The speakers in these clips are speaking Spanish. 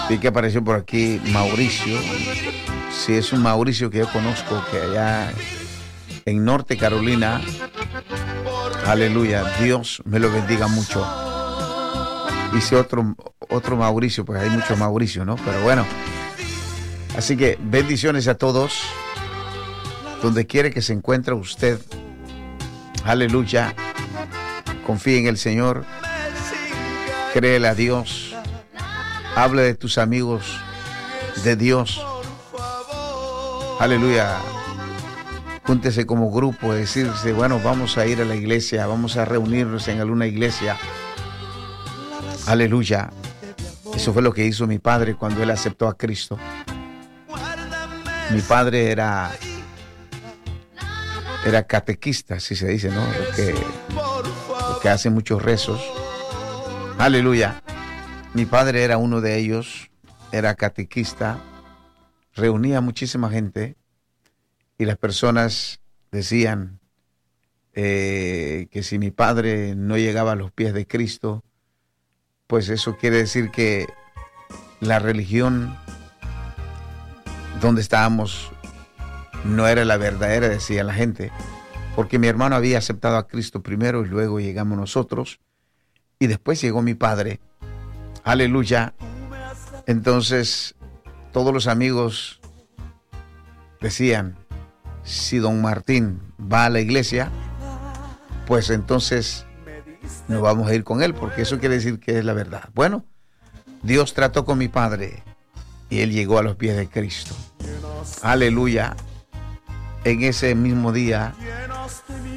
Vi que apareció por aquí Mauricio. Sí, es un Mauricio que yo conozco, que allá en Norte Carolina. Aleluya, Dios me lo bendiga mucho. Dice otro Mauricio, pues hay muchos Mauricio, ¿no? Pero bueno, así que bendiciones a todos, donde quiere que se encuentre usted. Aleluya, confíe en el Señor, créele a Dios, hable de tus amigos, de Dios. Aleluya. Júntese como grupo, decirse, bueno, vamos a ir a la iglesia, vamos a reunirnos en alguna iglesia. Aleluya. Eso fue lo que hizo mi padre cuando él aceptó a Cristo. Mi padre era catequista, así se dice, ¿no? Lo que hace muchos rezos. Aleluya. Mi padre era uno de ellos, era catequista, reunía muchísima gente. Y las personas decían que si mi padre no llegaba a los pies de Cristo, pues eso quiere decir que la religión donde estábamos no era la verdadera, decía la gente, porque mi hermano había aceptado a Cristo primero y luego llegamos nosotros y después llegó mi padre. Aleluya. Entonces todos los amigos decían, si don Martín va a la iglesia, pues entonces nos vamos a ir con él, porque eso quiere decir que es la verdad. Bueno, Dios trató con mi padre y él llegó a los pies de Cristo. Aleluya. En ese mismo día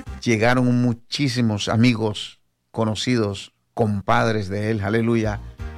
llegaron muchísimos amigos, conocidos, compadres de él. Aleluya.